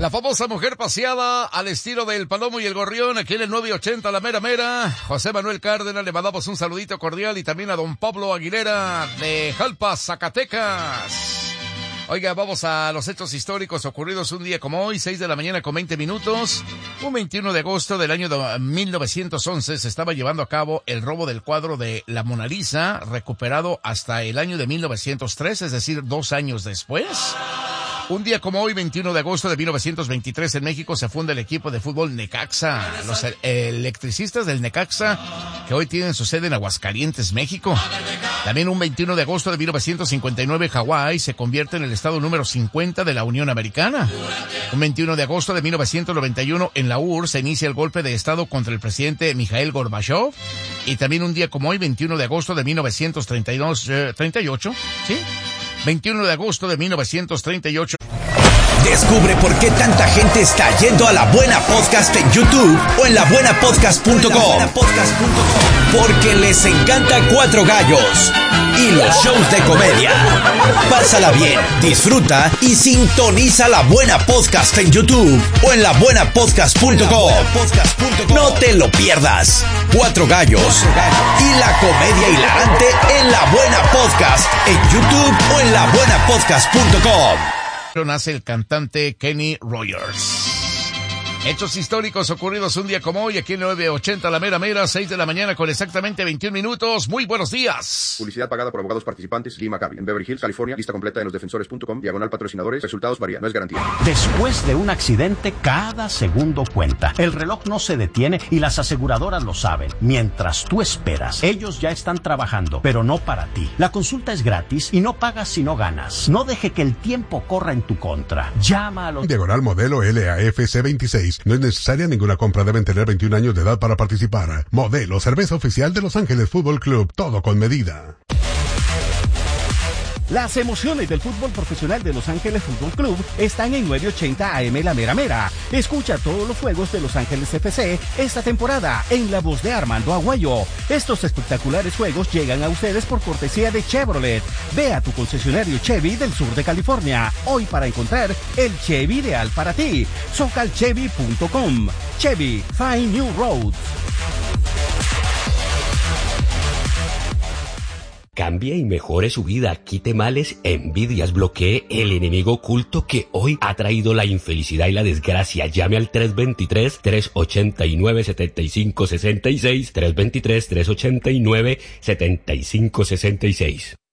La famosa mujer paseada al estilo del Palomo y el Gorrión, aquí en el 980, la mera mera. José Manuel Cárdenas, le mandamos un saludito cordial y también a don Pablo Aguilera de Jalpa, Zacatecas. Oiga, vamos a los hechos históricos ocurridos un día como hoy, 6 de la mañana con 20 minutos. Un 21 de agosto del año 1911 se estaba llevando a cabo el robo del cuadro de la Mona Lisa, recuperado hasta el año de 1903, es decir, 2 años después. Un día como hoy, 21 de agosto de 1923, en México se funda el equipo de fútbol Necaxa. Los electricistas del Necaxa, que hoy tienen su sede en Aguascalientes, México. También un 21 de agosto de 1959, Hawái se convierte en el estado número 50 de la Unión Americana. Un 21 de agosto de 1991, en la URSS se inicia el golpe de estado contra el presidente Mikhail Gorbachev. Y también un día como hoy, 21 de agosto de 1938, ¿sí? 21 de agosto de 1938. Descubre por qué tanta gente está yendo a La Buena Podcast en YouTube o en labuenapodcast.com. Porque les encanta Cuatro Gallos y los shows de comedia. Pásala bien, disfruta y sintoniza La Buena Podcast en YouTube o en labuenapodcast.com. No te lo pierdas. Cuatro Gallos y la comedia hilarante en La Buena Podcast en YouTube o en labuenapodcast.com. Nace el cantante Kenny Rogers. Hechos históricos ocurridos un día como hoy, aquí en 980, la mera mera, 6 de la mañana con exactamente 21 minutos. Muy buenos días. Publicidad pagada por abogados participantes. Lee McCabe, en Beverly Hills, California. Lista completa en losdefensores.com. /patrocinadores. Resultados varían. No es garantía. Después de un accidente, cada segundo cuenta. El reloj no se detiene y las aseguradoras lo saben. Mientras tú esperas, ellos ya están trabajando, pero no para ti. La consulta es gratis y no pagas si no ganas. No deje que el tiempo corra en tu contra. Llama a los... Diagonal modelo LAFC 26. No es necesaria ninguna compra. Deben tener 21 años de edad para participar. Modelo, cerveza oficial de Los Ángeles Fútbol Club. Todo con medida. Las emociones del fútbol profesional de Los Ángeles Fútbol Club están en 980 AM La Mera Mera. Escucha todos los juegos de Los Ángeles FC esta temporada en la voz de Armando Aguayo. Estos espectaculares juegos llegan a ustedes por cortesía de Chevrolet. Ve a tu concesionario Chevy del sur de California hoy para encontrar el Chevy ideal para ti. Socalchevy.com. Chevy, find new roads. Cambie y mejore su vida, quite males, envidias, bloquee el enemigo oculto que hoy ha traído la infelicidad y la desgracia. Llame al 323-389-7566, 323-389-7566.